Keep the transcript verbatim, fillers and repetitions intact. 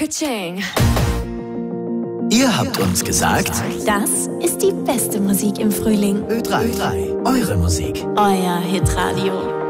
Ka-ching. Ihr habt uns gesagt, das ist die beste Musik im Frühling. Ö drei, Ö drei, eure Musik. Euer Hitradio.